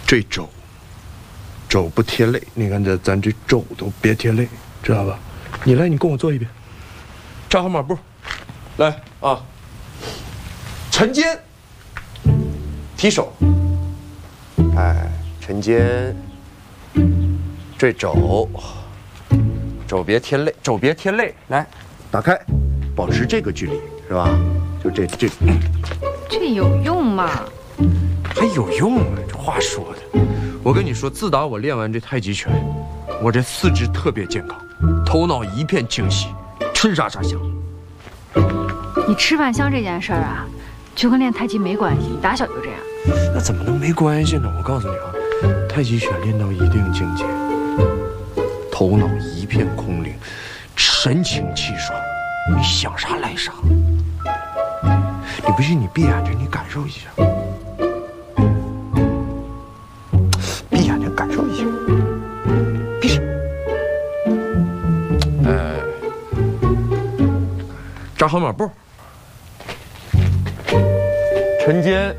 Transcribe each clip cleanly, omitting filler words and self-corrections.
这肘，肘不贴肋，你看咱这肘都别贴肋，知道吧？你来，你跟我做一遍，站好马步，来啊，沉肩，提手，哎，沉肩，坠肘，肘别贴肋，肘别贴肋，来，打开，保持这个距离，是吧？就这。 这有用吗？ 还有用啊！这话说的，我跟你说，自打我练完这太极拳，我这四肢特别健康，头脑一片清晰，吃啥啥香。 你吃饭香这件事儿啊，就跟练太极没关系，你打小就这样。 那怎么能没关系呢？我告诉你啊，太极拳练到一定境界，头脑一片空灵，神清气爽，你想啥来啥。你不信，你闭眼睛，你感受一下。闭眼睛感受一下。闭上。哎，扎好马步。沉肩。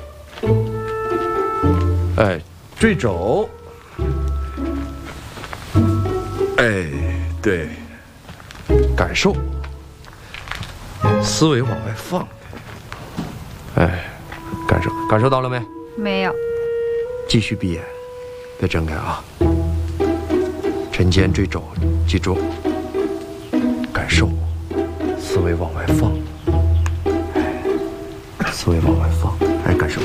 哎，坠肘。哎，对，感受。思维往外放。哎，感受到了没？ 没有。 继续闭眼，别睁开啊！沉肩坠肘，记住，感受，思维往外放，哎，思维往外放，哎，感受。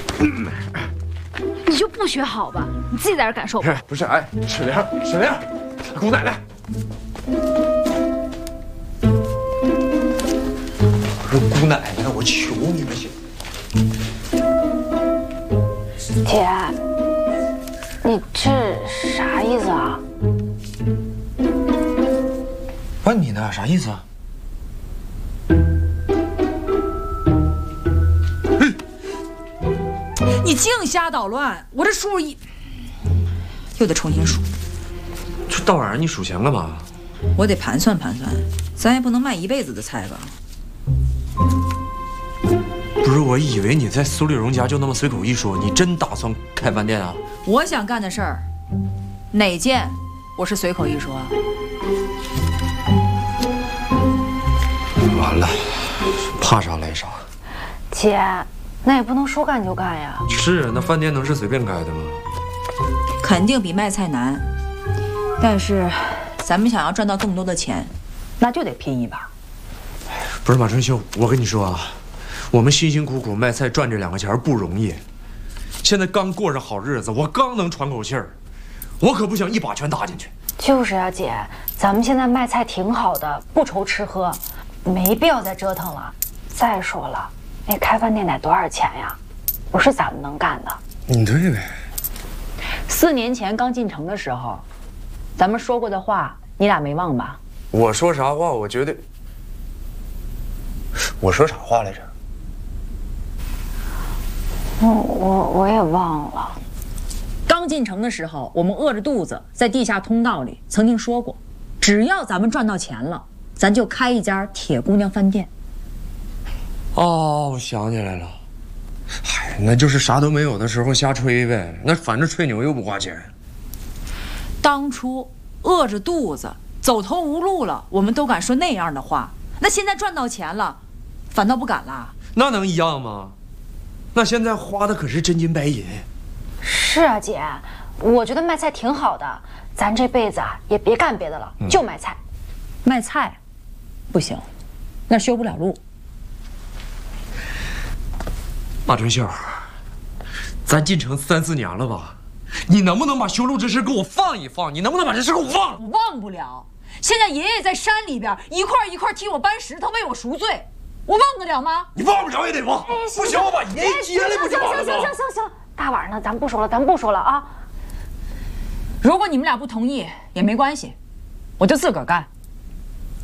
你就不学好吧？你自己在这感受吧。 不是，哎，沈亮，姑奶奶。我说姑奶奶，我求你们行。 姐，你这啥意思啊？ 问你呢，啥意思啊？ 你净瞎捣乱！我这数又得重新数。 这大晚上你数钱干嘛？ 我得盘算盘算，咱也不能卖一辈子的菜吧？ 不是，我以为你在苏丽蓉家就那么随口一说，你真打算开饭店啊？ 我想干的事儿，哪件我是随口一说啊？ 完了，怕啥来啥。 姐，那也不能说干就干呀。 是，那饭店能是随便开的吗？ 肯定比卖菜难，但是咱们想要赚到更多的钱，那就得拼一把。 不是马春秀，我跟你说啊，我们辛辛苦苦卖菜赚这2个钱不容易，现在刚过上好日子，我刚能喘口气儿，我可不想一把全搭进去。 就是啊，姐，咱们现在卖菜挺好的，不愁吃喝，没必要再折腾了。再说了，那开饭店得多少钱呀？不是咱们能干的。 对呗。 4年前刚进城的时候，咱们说过的话，你俩没忘吧？ 我说啥话？我觉得，我说啥话来着？ 我也忘了。 刚进城的时候，我们饿着肚子在地下通道里曾经说过，只要咱们赚到钱了，咱就开一家铁姑娘饭店。 哦，我想起来了。嗨，那就是啥都没有的时候瞎吹呗。那反正吹牛又不花钱。 当初饿着肚子走投无路了，我们都敢说那样的话。那现在赚到钱了，反倒不敢啦？ 那能一样吗？那现在花的可是真金白银。 是啊，姐，我觉得卖菜挺好的，咱这辈子啊也别干别的了，就卖菜。 卖菜，不行，那修不了路。 马春秀，咱进城3、4年了吧？你能不能把修路这事给我放一放？你能不能把这事给我忘了？ 我忘不了。现在爷爷在山里边一块一块替我搬石头，为我赎罪，我忘得了吗？ 你忘不了也得忘。不行，我把爷爷接来不就完了吗？ 行，大晚上的咱不说了啊。 如果你们俩不同意也没关系，我就自个儿干。